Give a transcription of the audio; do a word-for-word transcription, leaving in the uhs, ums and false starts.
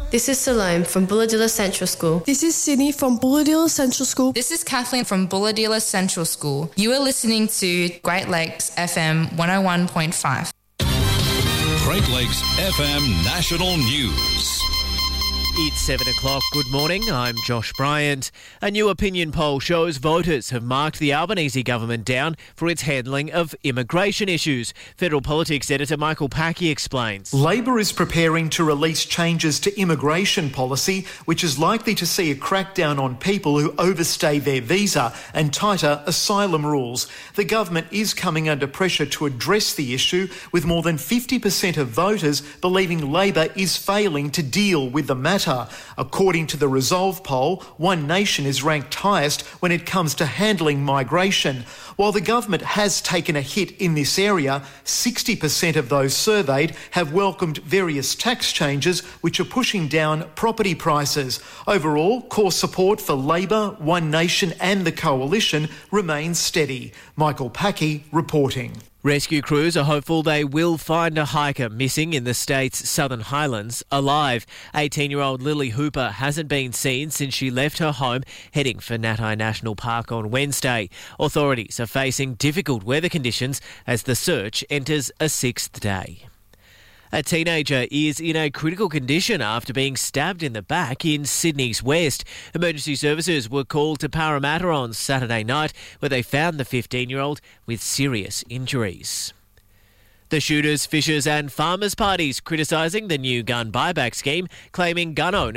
This is Salome from Bulladilla Central School. This is Sydney from Bulladilla Central School. This is Kathleen from Bulladilla Central School. You are listening to Great Lakes F M one oh one point five. Great Lakes F M National News. It's seven o'clock. Good morning. I'm Josh Bryant. A new opinion poll shows voters have marked the Albanese government down for its handling of immigration issues. Federal Politics editor Michael Packey explains. Labor is preparing to release changes to immigration policy, which is likely to see a crackdown on people who overstay their visa and tighter asylum rules. The government is coming under pressure to address the issue, with more than fifty percent of voters believing Labor is failing to deal with the matter. According to the Resolve poll, One Nation is ranked highest when it comes to handling migration. While the government has taken a hit in this area, sixty percent of those surveyed have welcomed various tax changes which are pushing down property prices. Overall, core support for Labor, One Nation and the Coalition remains steady. Michael Packey reporting. Rescue crews are hopeful they will find a hiker missing in the state's Southern Highlands alive. eighteen-year-old Lily Hooper hasn't been seen since she left her home heading for Natai National Park on Wednesday. Authorities are facing difficult weather conditions as the search enters a sixth day. A teenager is in a critical condition after being stabbed in the back in Sydney's West. Emergency services were called to Parramatta on Saturday night, where they found the fifteen-year-old with serious injuries. The shooters, fishers and farmers parties criticising the new gun buyback scheme, claiming gun owners